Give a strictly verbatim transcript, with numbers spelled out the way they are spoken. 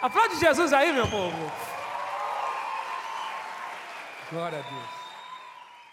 Aplaude Jesus aí, meu povo. Glória a Deus.